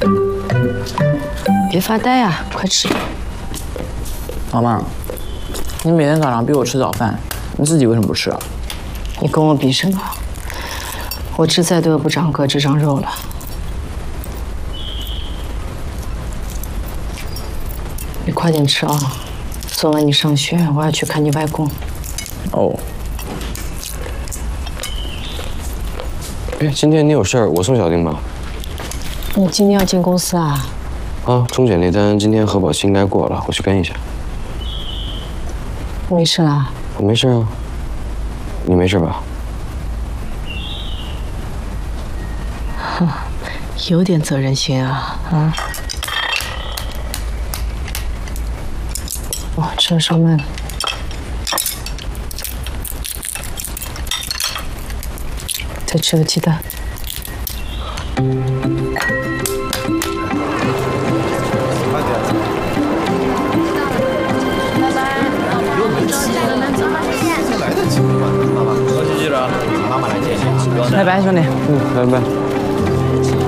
别发呆啊，快吃！ 老妈，你每天早上逼我吃早饭，你自己为什么不吃啊？ 你跟我比什么？我吃再多不长个，只长肉了。你快点吃啊！送完你上学，我要去看你外公。 哦。 哎，今天你有事儿，我送小丁吧。 你今天要进公司啊？ 啊，中检那单今天核保期应该过了，我去跟一下。 没事啦？ 我没事啊。你没事吧？ 有点责任心啊，啊！哇，吃的稍慢了。再吃个鸡蛋。 拜拜，兄弟。 拜拜。